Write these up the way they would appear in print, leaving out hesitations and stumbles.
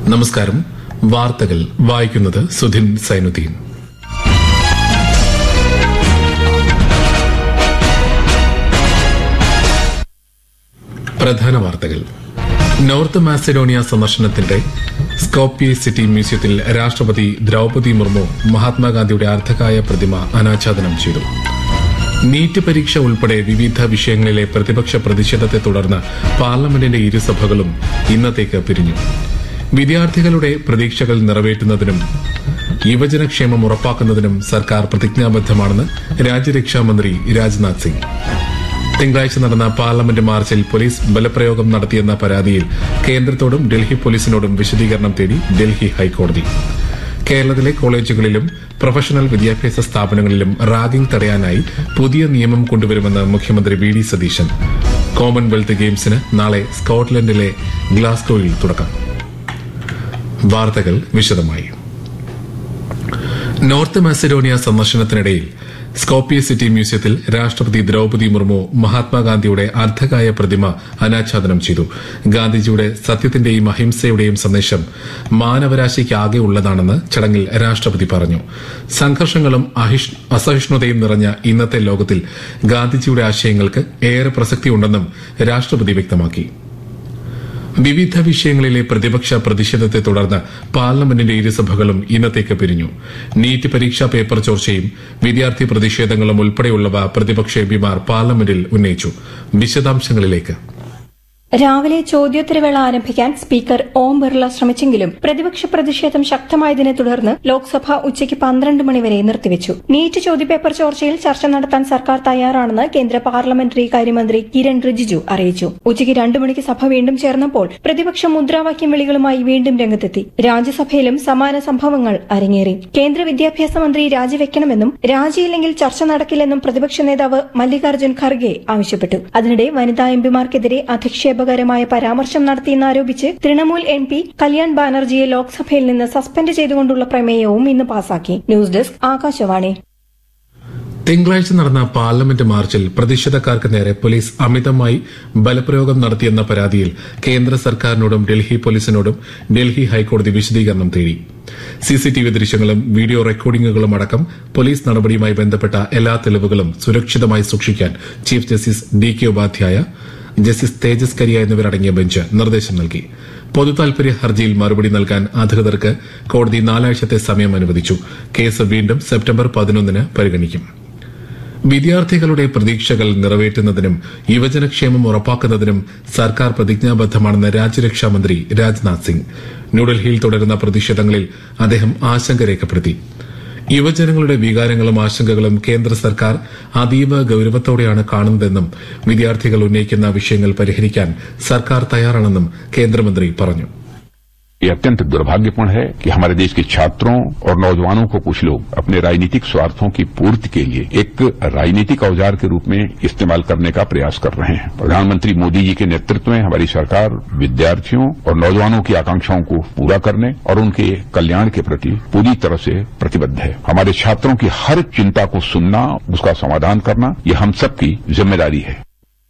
നമസ്കാരം. വാർത്തകൾ വായിക്കുന്നത് സുധിൻ സൈനുദ്ദീൻ. പ്രധാന വാർത്തകൾ. നോർത്ത് മാസിഡോണിയ സന്ദർശനത്തിന്റെ സ്കോപ്യെ സിറ്റി മ്യൂസിയത്തിൽ രാഷ്ട്രപതി ദ്രൌപദി മുർമു മഹാത്മാഗാന്ധിയുടെ അർദ്ധകായ പ്രതിമ അനാച്ഛാദനം ചെയ്തു. നീറ്റ് പരീക്ഷ ഉൾപ്പെടെ വിവിധ വിഷയങ്ങളിലെ പ്രതിപക്ഷ പ്രതിഷേധത്തെ തുടർന്ന് പാർലമെന്റിന്റെ ഇരുസഭകളും ഇന്നത്തേക്ക് പിരിഞ്ഞു. വിദ്യാർത്ഥികളുടെ പ്രതീക്ഷകൾ നിറവേറ്റുന്നതിനും യുവജനക്ഷേമം ഉറപ്പാക്കുന്നതിനും സർക്കാർ പ്രതിജ്ഞാബദ്ധമാണെന്ന് രാജ്യരക്ഷാമന്ത്രി രാജ്നാഥ് സിംഗ്. തിങ്കളാഴ്ച നടന്ന പാർലമെന്റ് മാർച്ചിൽ പോലീസ് ബലപ്രയോഗം നടത്തിയെന്ന പരാതിയിൽ കേന്ദ്രത്തോടും ഡൽഹി പോലീസിനോടും വിശദീകരണം തേടി ഡൽഹി ഹൈക്കോടതി. കേരളത്തിലെ കോളേജുകളിലും പ്രൊഫഷണൽ വിദ്യാഭ്യാസ സ്ഥാപനങ്ങളിലും റാഗിംഗ് തടയാനായി പുതിയ നിയമം കൊണ്ടുവരുമെന്ന് മുഖ്യമന്ത്രി വി ഡി സതീശൻ. കോമൺവെൽത്ത് ഗെയിംസിന് നാളെ സ്കോട്ട്ലൻഡിലെ ഗ്ലാസ്ഗോയിൽ തുടക്കം. വാർത്തകൾ വിശദമായി. നോർത്ത് മാസിഡോണിയ സന്ദർശനത്തിനിടയിൽ സ്കോപ്യെ സിറ്റി മ്യൂസിയത്തിൽ രാഷ്ട്രപതി ദ്രൌപദി മുർമു മഹാത്മാഗാന്ധിയുടെ അർദ്ധകായ പ്രതിമ അനാച്ഛാദനം ചെയ്തു. ഗാന്ധിജിയുടെ സത്യത്തിന്റെയും അഹിംസയുടെയും സന്ദേശം മാനവരാശിക്കാകെ ഉള്ളതാണെന്ന് ചടങ്ങിൽ രാഷ്ട്രപതി പറഞ്ഞു. സംഘർഷങ്ങളും അസഹിഷ്ണുതയും നിറഞ്ഞ ഇന്നത്തെ ലോകത്തിൽ ഗാന്ധിജിയുടെ ആശയങ്ങൾക്ക് ഏറെ പ്രസക്തിയുണ്ടെന്നും രാഷ്ട്രപതി വ്യക്തമാക്കി. വിവിധ വിഷയങ്ങളിലെ പ്രതിപക്ഷ പ്രതിഷേധത്തെ തുടർന്ന് പാർലമെന്റിന്റെ ഇരുസഭകളും ഇന്നത്തേക്ക് പിരിഞ്ഞു. നീറ്റ് പരീക്ഷാ പേപ്പർ ചോർച്ചയും വിദ്യാർത്ഥി പ്രതിഷേധങ്ങളും ഉൾപ്പെടെയുള്ളവ പ്രതിപക്ഷ എംപിമാർ പാർലമെന്റിൽ ഉന്നയിച്ചു. വിശദാംശങ്ങളിലേക്ക്. രാവിലെ ചോദ്യോത്തരവേള ആരംഭിക്കാൻ സ്പീക്കർ ഓം ബിർള ശ്രമിച്ചെങ്കിലും പ്രതിപക്ഷ പ്രതിഷേധം ശക്തമായതിനെ തുടർന്ന് ലോക്സഭ ഉച്ചയ്ക്ക് 12 മണിവരെ നിർത്തിവച്ചു. നീറ്റ് ചോദ്യപേപ്പർ ചോർച്ചയിൽ ചർച്ച നടത്താൻ സർക്കാർ തയ്യാറാണെന്ന് കേന്ദ്ര പാർലമെന്ററി കാര്യമന്ത്രി കിരൺ റിജിജു അറിയിച്ചു. ഉച്ചയ്ക്ക് 2 മണിക്ക് സഭ വീണ്ടും ചേർന്നപ്പോൾ പ്രതിപക്ഷം മുദ്രാവാക്യം വിളികളുമായി വീണ്ടും രംഗത്തെത്തി. രാജ്യസഭയിലും സമാന സംഭവങ്ങൾ അരങ്ങേറി. കേന്ദ്ര വിദ്യാഭ്യാസ മന്ത്രി രാജിവെക്കണമെന്നും രാജിയില്ലെങ്കിൽ ചർച്ച നടക്കില്ലെന്നും പ്രതിപക്ഷ നേതാവ് മല്ലികാർജ്ജുൻ ഖർഗെ ആവശ്യപ്പെട്ടു. അതിനിടെ വനിതാ എംപിമാർക്കെതിരെ അധിക്ഷേപകരമായ പരാമർശം നടത്തിയെന്നാരോപിച്ച് തൃണമൂൽ എംപി കല്യാൺ ബാനർജിയെ ലോക്സഭയിൽ നിന്ന് സസ്പെൻഡ് ചെയ്തുകൊണ്ടുള്ള പ്രമേയവും ഇന്ന് പാസാക്കി. News desk Akashvani. തിങ്കളാഴ്ച നടന്ന പാർലമെന്റ് മാർച്ചിൽ പ്രതിഷേധക്കാർക്ക് നേരെ പോലീസ് അമിതമായി ബലപ്രയോഗം നടത്തിയെന്ന പരാതിയിൽ കേന്ദ്ര സർക്കാരിനോടും ഡൽഹി പോലീസിനോടും ഡൽഹി ഹൈക്കോടതി വിശദീകരണം തേടി. സിസിടിവി ദൃശ്യങ്ങളും വീഡിയോ റെക്കോർഡിംഗുകളും അടക്കം പോലീസ് നടപടിയുമായി ബന്ധപ്പെട്ട എല്ലാ തെളിവുകളും സുരക്ഷിതമായി സൂക്ഷിക്കാൻ chief justice D K Upadhyaya, justice തേജസ് കരിയ എന്നിവരടങ്ങിയ ബെഞ്ച് നിർദ്ദേശം നൽകി. പൊതുതാൽപര്യ ഹർജിയിൽ മറുപടി നൽകാൻ അധികൃതർക്ക് കോടതി 4 ആഴ്ചത്തെ സമയം അനുവദിച്ചു. കേസ് വീണ്ടും സെപ്റ്റംബർ 11 പരിഗണിക്കും. വിദ്യാർത്ഥികളുടെ പ്രതീക്ഷകൾ നിറവേറ്റുന്നതിനും യുവജനക്ഷേമം ഉറപ്പാക്കുന്നതിനും സർക്കാർ പ്രതിജ്ഞാബദ്ധമാണെന്ന് രാജ്യരക്ഷാമന്ത്രി രാജ്നാഥ് സിംഗ്. ന്യൂഡൽഹിയിൽ തുടരുന്ന പ്രതിഷേധങ്ങളിൽ അദ്ദേഹം ആശങ്ക രേഖപ്പെടുത്തി. യുവജനങ്ങളുടെ വികാരങ്ങളും ആശങ്കകളും കേന്ദ്ര സർക്കാർ അതീവ ഗൌരവത്തോടെയാണ് കാണുന്നതെന്നും വിദ്യാർത്ഥികൾ ഉന്നയിക്കുന്ന വിഷയങ്ങൾ പരിഹരിക്കാൻ സർക്കാർ തയ്യാറാണെന്നും കേന്ദ്രമന്ത്രി പറഞ്ഞു. ये अत्यंत दुर्भाग्यपूर्ण है कि हमारे देश के छात्रों और नौजवानों को कुछ लोग अपने राजनीतिक स्वार्थों की पूर्ति के लिए एक राजनीतिक औजार के रूप में इस्तेमाल करने का प्रयास कर रहे हैं. प्रधानमंत्री मोदी जी के नेतृत्व में हमारी सरकार विद्यार्थियों और नौजवानों की आकांक्षाओं को पूरा करने और उनके कल्याण के प्रति पूरी तरह से प्रतिबद्ध है. हमारे छात्रों की हर चिंता को सुनना, उसका समाधान करना, ये हम सबकी जिम्मेदारी है.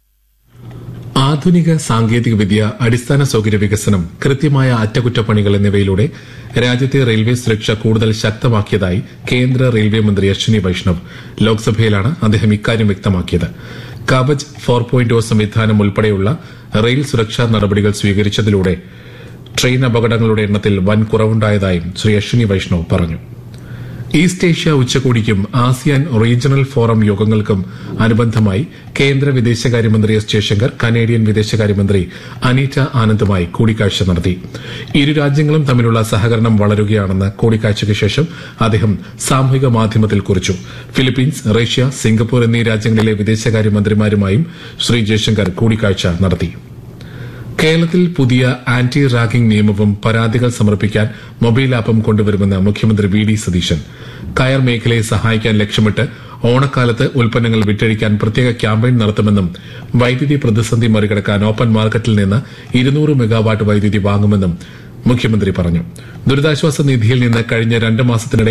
ആധുനിക സാങ്കേതികവിദ്യ, അടിസ്ഥാന സൌകര്യ വികസനം, കൃത്യമായ അറ്റകുറ്റപ്പണികൾ എന്നിവയിലൂടെ രാജ്യത്തെ റെയിൽവേ സുരക്ഷ കൂടുതൽ ശക്തമാക്കിയതായി കേന്ദ്ര റെയിൽവേ മന്ത്രി അശ്വിനി വൈഷ്ണവ്. ലോക്സഭയിലാണ് അദ്ദേഹം ഇക്കാര്യം വ്യക്തമാക്കിയത്. കവച് 4.0 സംവിധാനം ഉൾപ്പെടെയുള്ള റെയിൽ സുരക്ഷാ നടപടികൾ സ്വീകരിച്ചതിലൂടെ ട്രെയിൻ അപകടങ്ങളുടെ എണ്ണത്തിൽ വൻ കുറവുണ്ടായതായും ശ്രീ അശ്വിനി വൈഷ്ണവ് പറഞ്ഞു. East Asia ഉച്ചകോടിക്കും ASEAN regional forum യോഗങ്ങൾക്കും അനുബന്ധമായി കേന്ദ്ര വിദേശകാര്യമന്ത്രി എസ് ജയശങ്കർ കനേഡിയൻ വിദേശകാര്യമന്ത്രി അനീറ്റ ആനന്ദുമായി കൂടിക്കാഴ്ച നടത്തി. ഇരു രാജ്യങ്ങളും തമ്മിലുള്ള സഹകരണം വളരുകയാണെന്ന് കൂടിക്കാഴ്ചയ്ക്ക് ശേഷം അദ്ദേഹം സാമൂഹിക മാധ്യമത്തിൽ കുറിച്ചു. ഫിലിപ്പീൻസ്, റഷ്യ, സിംഗപ്പൂർ എന്നീ രാജ്യങ്ങളിലെ വിദേശകാര്യമന്ത്രിമാരുമായും ശ്രീ ജയശങ്കർ കൂടിക്കാഴ്ച നടത്തി. കേരളത്തിൽ പുതിയ ആന്റി റാഗിംഗ് നിയമവും പരാതികൾ സമർപ്പിക്കാൻ മൊബൈൽ ആപ്പും കൊണ്ടുവരുമെന്ന് മുഖ്യമന്ത്രി വി ഡി സതീശൻ. കയർ മേഖലയെ സഹായിക്കാൻ ലക്ഷ്യമിട്ട് ഓണക്കാലത്ത് ഉൽപ്പന്നങ്ങൾ വിറ്റഴിക്കാൻ പ്രത്യേക ക്യാമ്പയിൻ നടത്തുമെന്നും വൈദ്യുതി പ്രതിസന്ധി മറികടക്കാൻ ഓപ്പൺ മാർക്കറ്റിൽ നിന്ന് 200 മെഗാവാട്ട് വൈദ്യുതി വാങ്ങുമെന്നും മുഖ്യമന്ത്രി പറഞ്ഞു. ദുരിതാശ്വാസ നിധിയിൽ നിന്ന് കഴിഞ്ഞ 2 മാസത്തിനിടെ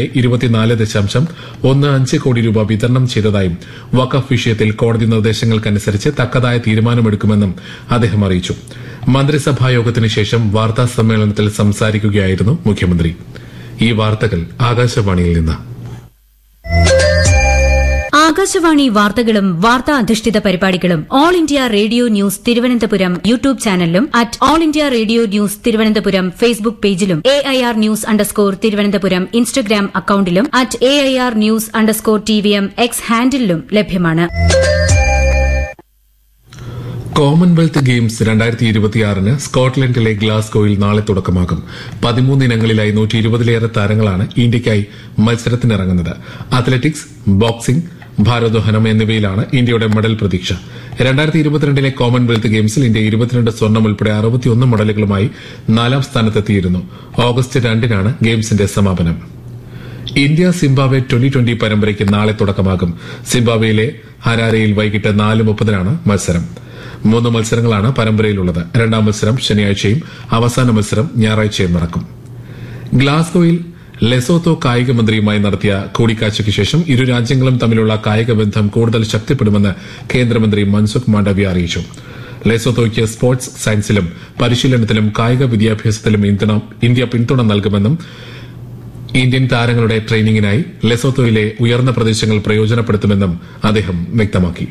24.15 കോടി രൂപ വിതരണം ചെയ്തതായും വഖഫ് വിഷയത്തിൽ കോടതി നിർദ്ദേശങ്ങൾക്കനുസരിച്ച് തക്കതായ തീരുമാനമെടുക്കുമെന്നും അദ്ദേഹം അറിയിച്ചു. മന്ത്രിസഭാ യോഗത്തിന് ശേഷം വാർത്താ സമ്മേളനത്തിൽ സംസാരിക്കുകയായിരുന്നു മുഖ്യമന്ത്രി. ഈ വാർത്തകൾ ആകാശവാണിയിൽ നിന്ന്. ആകാശവാണി വാർത്തകളും വാർത്താ അധിഷ്ഠിത പരിപാടികളും all India radio news Thiruvananthapuram YouTube ചാനലിലും at all India radio news Thiruvananthapuram Facebook പേജിലും AIR ന്യൂസ് _ ഇൻസ്റ്റഗ്രാം അക്കൌണ്ടിലും അറ്റ് AIR ന്യൂസ് _ X ഹാൻഡിലും ലഭ്യമാണ്. കോമൺവെൽത്ത് ഗെയിംസ് 2026 സ്കോട്ട്ലൻഡിലെ ഗ്ലാസ്ഗോയിൽ നാളെ തുടക്കമാകും. 13 ഇനങ്ങളിലായി 120-ലേറെ താരങ്ങളാണ് ഇന്ത്യയ്ക്കായി മത്സരത്തിനിറങ്ങുന്നത്. അത്ലറ്റിക്സ്, ബോക്സിംഗ്, ഭാരോദ്വഹനം എന്നിവയിലാണ് ഇന്ത്യയുടെ മെഡൽ പ്രതീക്ഷ. 2022 കോമൺവെൽത്ത് ഗെയിംസിൽ ഇന്ത്യ 22 സ്വർണം ഉൾപ്പെടെ 61 മെഡലുകളുമായി 4ാം സ്ഥാനത്തെത്തിയിരുന്നു. ഓഗസ്റ്റ് 2-നാണ് ഗെയിംസിന്റെ സമാപനം. ഇന്ത്യ സിംബാബ്വെ T20 പരമ്പരയ്ക്ക് നാളെ തുടക്കമാകും. സിംബാബ്വെയിലെ ഹരാരെയിൽ വൈകിട്ട് 4:30-നാണ് മത്സരം. 3 മത്സരങ്ങളാണ് പരമ്പരയിലുള്ളത്. 2ാം മത്സരം ശനിയാഴ്ചയും അവസാന മത്സരം ഞായറാഴ്ചയും നടക്കും. ഗ്ലാസ്ഗോയിൽ ലെസോത്തോ കായിക മന്ത്രിയുമായി നടത്തിയ കൂടിക്കാഴ്ചയ്ക്ക് ശേഷം ഇരു രാജ്യങ്ങളും തമ്മിലുള്ള കായിക ബന്ധം കൂടുതൽ ശക്തിപ്പെടുമെന്ന് കേന്ദ്രമന്ത്രി മൻസുഖ് മാണ്ഡവ്യ അറിയിച്ചു. ലെസോത്തോയ്ക്ക് സ്പോർട്സ് സയൻസിലും പരിശീലനത്തിലും കായിക വിദ്യാഭ്യാസത്തിലും ഇന്ത്യ പിന്തുണ നൽകുമെന്നും ഇന്ത്യൻ താരങ്ങളുടെ ട്രെയിനിംഗിനായി ലെസോത്തോയിലെ ഉയർന്ന പ്രദേശങ്ങൾ പ്രയോജനപ്പെടുത്തുമെന്നും അദ്ദേഹം വ്യക്തമാക്കി.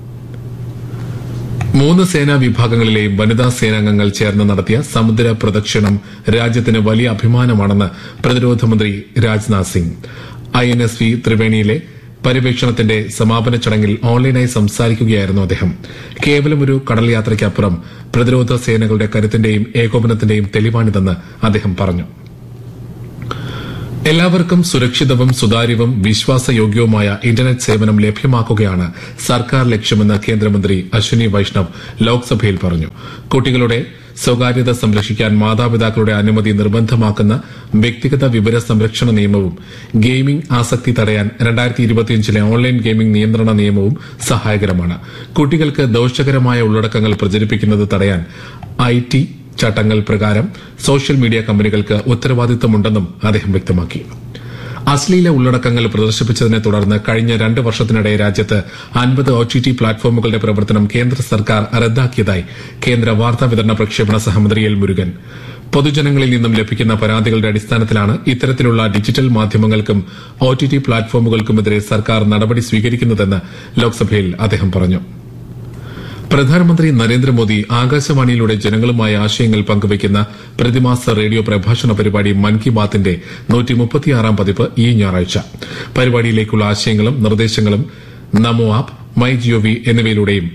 3 സേനാ വിഭാഗങ്ങളിലെയും വനിതാ സേനാംഗങ്ങൾ ചേർന്ന് നടത്തിയ സമുദ്ര പ്രദക്ഷിണം രാജ്യത്തിന് വലിയ അഭിമാനമാണെന്ന് പ്രതിരോധ മന്ത്രി രാജ്നാഥ് സിംഗ്. INSV ത്രിവേണിയിലെ പര്യവേക്ഷണത്തിന്റെ സമാപന ചടങ്ങിൽ ഓൺലൈനായി സംസാരിക്കുകയായിരുന്നു അദ്ദേഹം. കേവലം ഒരു കടൽ യാത്രയ്ക്കപ്പുറം പ്രതിരോധ സേനകളുടെ കരുത്തിന്റെയും ഏകോപനത്തിന്റെയും തെളിവാണിതെന്ന് അദ്ദേഹം പറഞ്ഞു. എല്ലാവർക്കും സുരക്ഷിതവും സുതാര്യവും വിശ്വാസയോഗ്യവുമായ ഇന്റർനെറ്റ് സേവനം ലഭ്യമാക്കുകയാണ് സർക്കാർ ലക്ഷ്യമെന്ന് കേന്ദ്രമന്ത്രി അശ്വിനി വൈഷ്ണവ് ലോക്സഭയിൽ പറഞ്ഞു. കുട്ടികളുടെ സ്വകാര്യത സംരക്ഷിക്കാൻ മാതാപിതാക്കളുടെ അനുമതി നിർബന്ധമാക്കുന്ന വ്യക്തിഗത വിവര സംരക്ഷണ നിയമവും ഗെയിമിംഗ് ആസക്തി തടയാൻ 2025 ഓൺലൈൻ ഗെയിമിംഗ് നിയന്ത്രണ നിയമവും സഹായകരമാണ്. കുട്ടികൾക്ക് ദോഷകരമായ ഉള്ളടക്കങ്ങൾ പ്രചരിപ്പിക്കുന്നത് തടയാൻ IT ചട്ടങ്ങൾ പ്രകാരം സോഷ്യൽ മീഡിയ കമ്പനികൾക്ക് ഉത്തരവാദിത്തമുണ്ടെന്നും അദ്ദേഹം വ്യക്തമാക്കി. അശ്ലീല ഉള്ളടക്കങ്ങൾ പ്രദർശിപ്പിച്ചതിനെ തുടർന്ന് കഴിഞ്ഞ 2 വർഷത്തിനിടെ രാജ്യത്ത് 50 OTT പ്ലാറ്റ്ഫോമുകളുടെ പ്രവർത്തനം കേന്ദ്ര സർക്കാർ റദ്ദാക്കിയതായി കേന്ദ്ര വാർത്താവിതരണ പ്രക്ഷേപണ സഹമന്ത്രി എൽ മുരുകൻ. പൊതുജനങ്ങളിൽ നിന്നും ലഭിക്കുന്ന പരാതികളുടെ അടിസ്ഥാനത്തിലാണ് ഇത്തരത്തിലുള്ള ഡിജിറ്റൽ മാധ്യമങ്ങൾക്കും OTT പ്ലാറ്റ്ഫോമുകൾക്കുമെതിരെ സർക്കാർ നടപടി സ്വീകരിക്കുന്നതെന്ന് ലോക്സഭയിൽ അദ്ദേഹം പറഞ്ഞു. പ്രധാനമന്ത്രി നരേന്ദ്രമോദി ആകാശവാണിയിലൂടെ ജനങ്ങളുമായി ആശയങ്ങൾ പങ്കുവയ്ക്കുന്ന പ്രതിമാസ റേഡിയോ പ്രഭാഷണ പരിപാടി മൻ കി ബാത്തിന്റെ 136ാം പതിപ്പ് ഈ ഞായറാഴ്ച. പരിപാടിയിലേക്കുള്ള ആശയങ്ങളും നിർദ്ദേശങ്ങളും നമോ ആപ്പ്, മൈ ജിഒവി എന്നിവയിലൂടെയും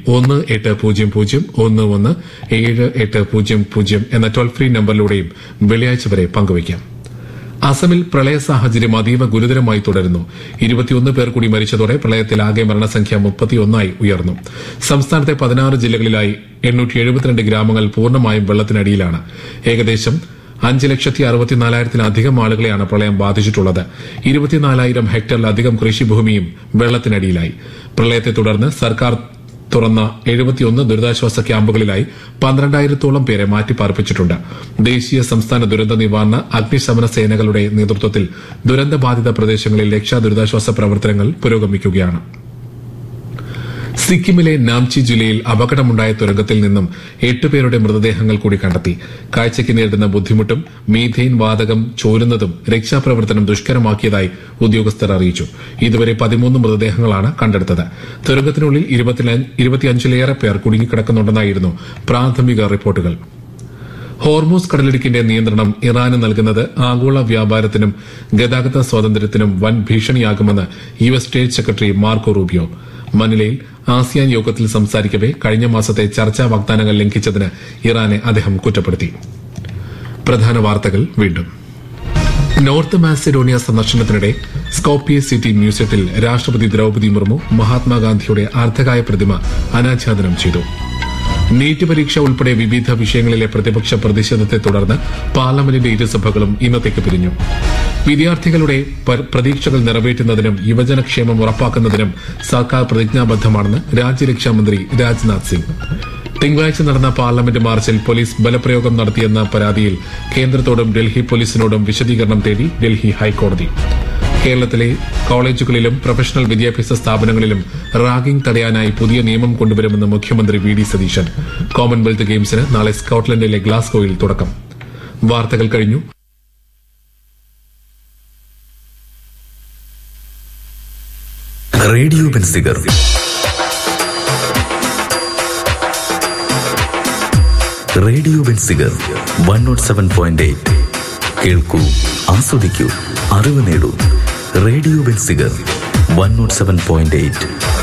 1801117800 എന്ന ടോൾ ഫ്രീ നമ്പറിലൂടെയും വെള്ളിയാഴ്ച വരെ പങ്കുവയ്ക്കാം. അസമിൽ പ്രളയ സാഹചര്യം അതീവ ഗുരുതരമായി തുടരുന്നു. 21 പേർ കൂടി മരിച്ചതോടെ പ്രളയത്തിൽ ആകെ മരണസംഖ്യ 31 ഉയർന്നു. സംസ്ഥാനത്തെ 16 ജില്ലകളിലായി 872 ഗ്രാമങ്ങൾ പൂർണ്ണമായും വെള്ളത്തിനടിയിലാണ്. ഏകദേശം 5,64,000-ലധികം ആളുകളെയാണ് പ്രളയം ബാധിച്ചിട്ടുള്ളത്. 24,000 ഹെക്ടറിലധികം കൃഷിഭൂമിയും വെള്ളത്തിനടിയിലായി. പ്രളയത്തെ തുടർന്ന് സർക്കാർ തുറന്ന 71 ദുരിതാശ്വാസ ക്യാമ്പുകളിലായി 12,000-ഓളം പേരെ മാറ്റിപ്പാർപ്പിച്ചിട്ടുണ്ട്. ദേശീയ സംസ്ഥാന ദുരന്ത നിവാരണ അഗ്നിശമന സേനകളുടെ നേതൃത്വത്തിൽ ദുരന്തബാധിത പ്രദേശങ്ങളിൽ രക്ഷാദുരിതാശ്വാസ പ്രവർത്തനങ്ങൾ പുരോഗമിക്കുകയാണ്. സിക്കിമിലെ നാംചി ജില്ലയിൽ അപകടമുണ്ടായ തുരങ്കത്തിൽ നിന്നും 8 പേരുടെ മൃതദേഹങ്ങൾ കൂടി കണ്ടെത്തി. കാഴ്ചയ്ക്ക് നേരിടുന്ന ബുദ്ധിമുട്ടും മീഥെയിൻ വാതകം ചോരുന്നതും രക്ഷാപ്രവർത്തനം ദുഷ്കരമാക്കിയതായി ഉദ്യോഗസ്ഥർ അറിയിച്ചു. ഇതുവരെ 13 മൃതദേഹങ്ങളാണ് കണ്ടെടുത്തത്. തുരങ്കത്തിനുള്ളിൽ 25-ലേറെ പേർ കുടുങ്ങിക്കിടക്കുന്നുണ്ടെന്നായിരുന്നു പ്രാഥമിക റിപ്പോർട്ടുകൾ. ഹോർമൂസ് കടലിടുക്കിന്റെ നിയന്ത്രണം ഇറാന് നൽകുന്നത് ആഗോള വ്യാപാരത്തിനും ഗതാഗത സ്വാതന്ത്ര്യത്തിനും വൻ ഭീഷണിയാകുമെന്ന് US state secretary Marco Rubio. മനിലയിൽ ASEAN യോഗത്തിൽ സംസാരിക്കവെ കഴിഞ്ഞ മാസത്തെ ചർച്ചാ വാഗ്ദാനങ്ങൾ ലംഘിച്ചതിന് ഇറാനെ അദ്ദേഹം കുറ്റപ്പെടുത്തി. പ്രധാന വാർത്തകൾ വീണ്ടും. നോർത്ത് മാസിഡോണിയ സന്ദർശനത്തിനിടെ സ്കോപ്പിയെ സിറ്റി മ്യൂസിയത്തിൽ രാഷ്ട്രപതി ദ്രൌപദി മുർമു മഹാത്മാഗാന്ധിയുടെ അർദ്ധകായ പ്രതിമ അനാച്ഛാദനം ചെയ്തു. നീറ്റ് പരീക്ഷ ഉൾപ്പെടെ വിവിധ വിഷയങ്ങളിലെ പ്രതിപക്ഷ പ്രതിഷേധത്തെ തുടർന്ന് പാർലമെന്റിന്റെ ഇരുസഭകളും ഇന്നത്തേക്ക് പിരിഞ്ഞു. വിദ്യാർത്ഥികളുടെ പ്രതീക്ഷകൾ നിറവേറ്റുന്നതിനും യുവജനക്ഷേമം ഉറപ്പാക്കുന്നതിനും സർക്കാർ പ്രതിജ്ഞാബദ്ധമാണെന്ന് രാജ്യരക്ഷാമന്ത്രി രാജ്നാഥ് സിംഗ്. തിങ്കളാഴ്ച നടന്ന പാർലമെന്റ് മാർച്ചിൽ പോലീസ് ബലപ്രയോഗം നടത്തിയെന്ന പരാതിയിൽ കേന്ദ്രത്തോടും ഡൽഹി പോലീസിനോടും വിശദീകരണം തേടി ഡൽഹി ഹൈക്കോടതി. കേരളത്തിലെ കോളേജുകളിലും പ്രൊഫഷണൽ വിദ്യാഭ്യാസ സ്ഥാപനങ്ങളിലും റാഗിംഗ് തടയാനായി പുതിയ നിയമം കൊണ്ടുവരുമെന്ന് മുഖ്യമന്ത്രി വി ഡി സതീശൻ. കോമൺവെൽത്ത് ഗെയിംസിന് നാളെ സ്കോട്ട്ലൻഡിലെ ഗ്ലാസ്ഗോയിൽ തുടക്കം. വാർത്തകൾ കഴിഞ്ഞു. റേഡിയോ ബെൻസിഗർ റേഡിയോ ബെൻസിഗർ 107.8 കേൾക്കൂ, ആസ്വദിക്കൂ, അറിവ് നേടൂ. Radio Benziger 107.8